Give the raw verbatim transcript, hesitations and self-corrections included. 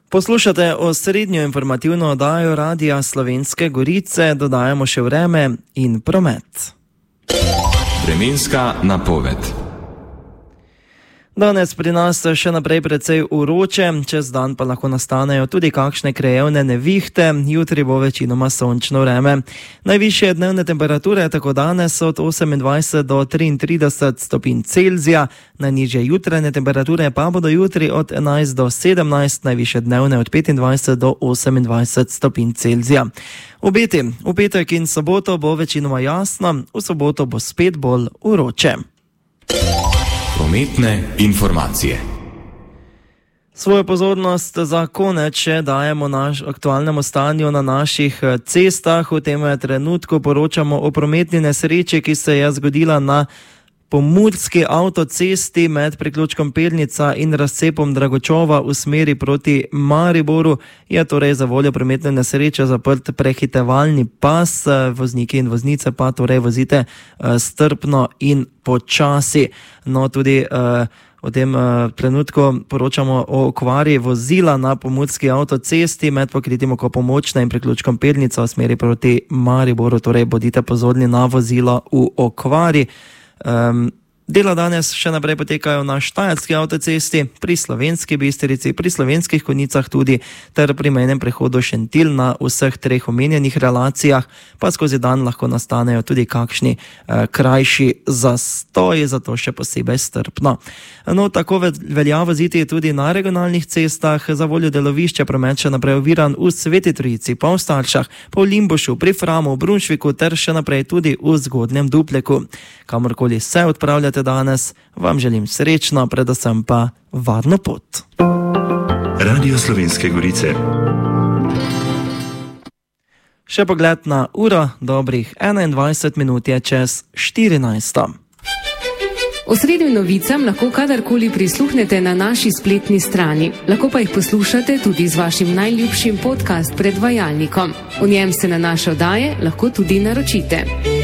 Poslušate osrednjo informativno oddajo Radia Slovenske Gorice, dodajamo še vreme in promet. Vremenska napoved. Danes pri nas še naprej precej vroče, čez dan pa lahko nastanejo tudi kakšne krajevne nevihte, jutri bo večinoma sončno vreme. Najvišje dnevne temperature tako danes od osemindvajset do triintrideset stopinj Celzija, najnižje jutranje temperature pa bodo jutri od enajst do sedemnajst, najvišje dnevne od petindvajset do osemindvajset stopinj Celzija. Obeti, v petek in soboto bo večinoma jasno, v soboto bo spet bolj vroče. Prometne informacije. Svojo pozornost za konec še dajemo naš aktualnemu stanju na naših cestah. V tem trenutku poročamo o prometni nesreči, ki se je zgodila na pomurski avtocesti med priključkom Peljnica in razcepom Dragočova v smeri proti Mariboru. Je torej za voljo prometne nesreče zaprt prehitevalni pas, vozniki in voznice pa torej vozite strpno in počasi. No, tudi uh, v tem uh, trenutku poročamo o okvari vozila na pomurski avtocesti med pokritim okopom Močna in priključkom Peljnica v smeri proti Mariboru. Torej bodite pozorni na vozila v okvari. Um, dela danes še naprej potekajo na Štajerski avtocesti, pri Slovenski Bistrici, pri Slovenskih Konjicah tudi, ter pri mejnem prehodu Šentilj. Na vseh treh omenjenih relacijah pa skozi dan lahko nastanejo tudi kakšni eh, krajši zastoji, zato še posebej strpno. No, tako velja voziti tudi na regionalnih cestah. Za voljo delovišča promet še naprej oviran v Sveti Trojici, pa v Staršah, pa v Limbušu, pri Framu, v Brunšviku ter še naprej tudi v Zgodnjem Dupleku. Kamorkoli se odpravljate danes, vam želim srečno, predvsem pa varno pot. Radio Slovenske Gorice. Še pogled na uro, dobrih enaindvajset minut je čez štirinajsto. Osrednjim novicam lahko kadarkoli prisluhnete na naši spletni strani. Lahko pa jih poslušate tudi z vašim najljubšim podcast predvajalnikom. V njem se na naše oddaje lahko tudi naročite.